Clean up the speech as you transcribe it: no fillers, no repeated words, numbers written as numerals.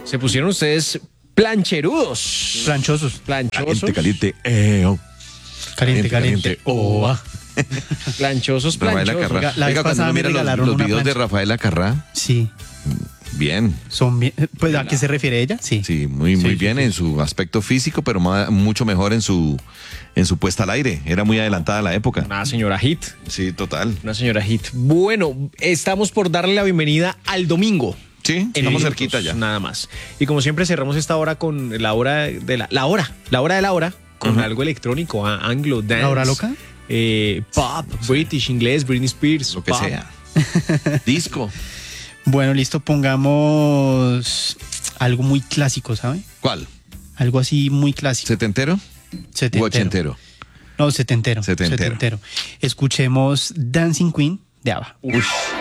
Se pusieron ustedes plancherudos. Planchosos. Planchosos. Caliente. Caliente. Planchosos, Rafael planchosos. Acarrá. La vez Oiga, cuando pasada uno me mira regalaron los una videos de plancha. Rafael Acarrá, Sí, bien. son bien. Pues, ¿a qué se refiere ella? Sí. Sí, muy bien en su aspecto físico, pero mucho mejor en su puesta al aire. Era muy adelantada a la época. Una señora hit. Sí, total. Una señora hit. Bueno, estamos por darle la bienvenida al domingo. Sí, En estamos minutos, cerquita ya. Nada más. Y como siempre cerramos esta hora con la hora de la hora de la hora, con algo electrónico, anglo, dance. ¿La hora loca? Pop, British, inglés, Britney Spears. Lo que pop. sea. Disco. Bueno, listo, pongamos algo muy clásico, ¿sabe? ¿Cuál? Algo así muy clásico. ¿Setentero? Setentero. ¿O ochentero? No, setentero. Setentero. Escuchemos Dancing Queen de ABBA. Uf.